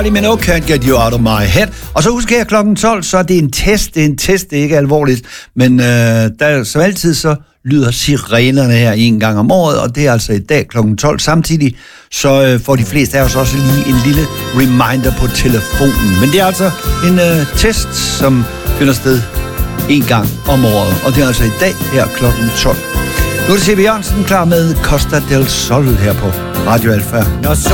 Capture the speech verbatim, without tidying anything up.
Men no can't get you out of my head. Og så husker jeg klokken tolv, så er det en test. Det er en test, det er ikke alvorligt. Men øh, der, som altid, så lyder sirenerne her en gang om året, og det er altså i dag klokken tolv. Samtidig så øh, får de fleste af os også lige en lille reminder på telefonen. Men det er altså en øh, test, som finder sted en gang om året, og det er altså i dag her klokken tolv. Nu er det C V Jørgensen klar med Costa del Sol her på Radio Alfa.